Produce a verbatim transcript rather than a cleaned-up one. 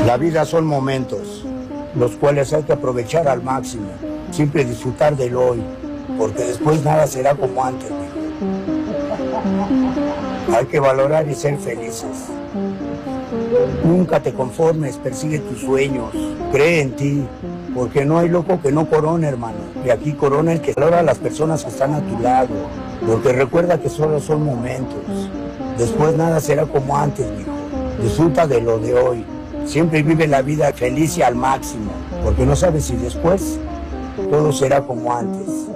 La vida son momentos, los cuales hay que aprovechar al máximo, siempre disfrutar del hoy, porque después nada será como antes, mijo. Hay que valorar y ser felices. Nunca te conformes, persigue tus sueños, cree en ti, porque no hay loco que no corone, hermano. Y aquí corona el que valora a las personas que están a tu lado, porque recuerda que solo son momentos. Después nada será como antes, mijo. Disfruta de lo de hoy. Siempre vive la vida feliz y al máximo, porque no sabes si después todo será como antes.